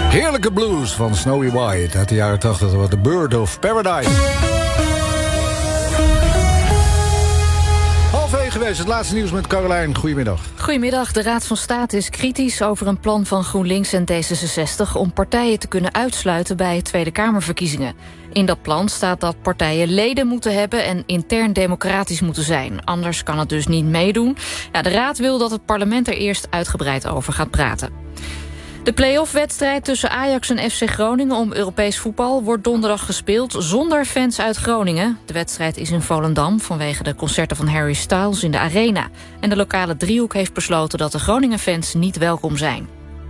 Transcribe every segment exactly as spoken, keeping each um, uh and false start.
Heerlijke blues van Snowy White uit de jaren tachtig. The Bird of Paradise. Half één geweest, het laatste nieuws met Caroline. Goedemiddag. Goedemiddag. De Raad van State is kritisch over een plan van GroenLinks en D zesenzestig... om partijen te kunnen uitsluiten bij Tweede Kamerverkiezingen. In dat plan staat dat partijen leden moeten hebben en intern democratisch moeten zijn. Anders kan het dus niet meedoen. Ja, de Raad wil dat het parlement er eerst uitgebreid over gaat praten. De play-off-wedstrijd tussen Ajax en F C Groningen om Europees voetbal wordt donderdag gespeeld zonder fans uit Groningen. De wedstrijd is in Volendam vanwege de concerten van Harry Styles in de Arena. En de lokale driehoek heeft besloten dat de Groningen-fans niet welkom zijn.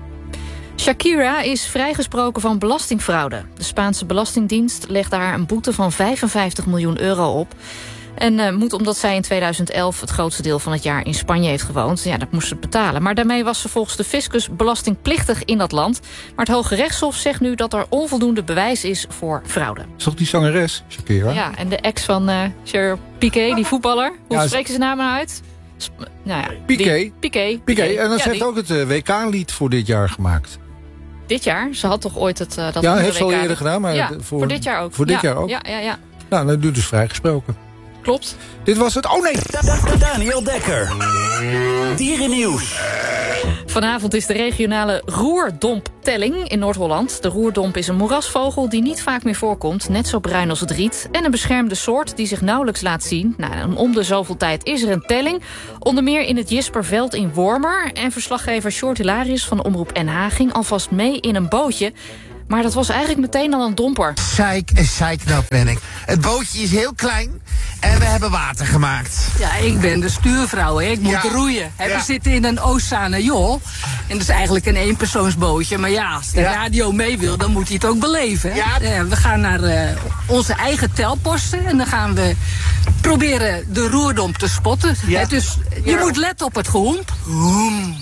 Shakira is vrijgesproken van belastingfraude. De Spaanse Belastingdienst legde haar een boete van vijfenvijftig miljoen euro op. En uh, moet omdat zij in tweeduizend elf het grootste deel van het jaar in Spanje heeft gewoond. Ja, dat moest ze betalen. Maar daarmee was ze volgens de fiscus belastingplichtig in dat land. Maar het Hoge Rechtshof zegt nu dat er onvoldoende bewijs is voor fraude. Is toch die zangeres, Shakira? Ja, en de ex van uh, Cher Piqué, die voetballer. Hoe ja, spreken ze naam nou uit? Sp nou ja, Piqué. Piqué. Piqué. En dat ja, heeft die... ook het uh, W K-lied voor dit jaar gemaakt. Dit jaar? Ze had toch ooit het uh, dat ja, heeft ze al W K eerder gedaan. Maar ja, voor, voor dit jaar ook. Voor dit ja, jaar ook? Ja, ja, ja. Nou, dan doet dus vrijgesproken. Klopt. Dit was het. Oh nee! Daniel Dekker. Dierennieuws. Vanavond is de regionale roerdomptelling in Noord-Holland. De roerdomp is een moerasvogel die niet vaak meer voorkomt. Net zo bruin als het riet. En een beschermde soort die zich nauwelijks laat zien. Nou, om de zoveel tijd is er een telling. Onder meer in het Jisperveld in Wormer. En verslaggever Sjoerd Hilarius van Omroep N H ging alvast mee in een bootje. Maar dat was eigenlijk meteen al een domper. Zeik en zeiknat ben ik. Het bootje is heel klein en we hebben water gemaakt. Ja, ik ben de stuurvrouw, hè. Ik moet Ja. roeien. Hè, Ja. We zitten in een Oceanajol. En dat is eigenlijk een eenpersoonsbootje. Maar ja, als de Ja. radio mee wil, dan moet hij het ook beleven. Hè? Ja. Eh, we gaan naar uh, onze eigen telposten. En dan gaan we proberen de roerdomp te spotten. Ja. Hè, dus je Ja. moet letten op het gehoemp. Hoem.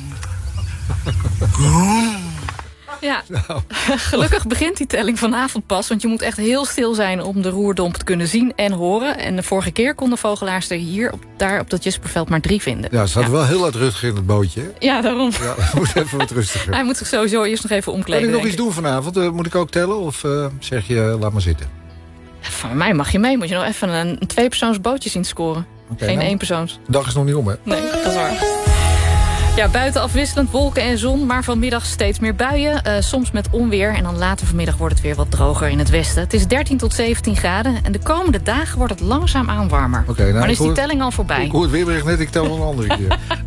Hoem. Ja, gelukkig begint die telling vanavond pas. Want je moet echt heel stil zijn om de roerdomp te kunnen zien en horen. En de vorige keer konden vogelaars er hier op, daar op dat Jisperveld maar drie vinden. Ja, ze hadden ja. wel heel uitrustig in het bootje. Hè? Ja, daarom. Ja, het moet even wat rustiger. Hij moet zich sowieso eerst nog even omkleden. Kan ik nog iets doen vanavond? Uh, moet ik ook tellen? Of uh, zeg je, uh, laat maar zitten? Van mij mag je mee. Moet je nog even een, een tweepersoonsbootje zien scoren. Okay, Geen nou, éénpersoons. De dag is nog niet om, hè? Nee, dat is waar. Ja, buiten afwisselend wolken en zon, maar vanmiddag steeds meer buien. Uh, soms met onweer en dan later vanmiddag wordt het weer wat droger in het westen. Het is dertien tot zeventien graden en de komende dagen wordt het langzaamaan warmer. Okay, nou, maar dan is die hoor, telling al voorbij. Ik hoor het weerbericht net, ik tel nog een andere keer.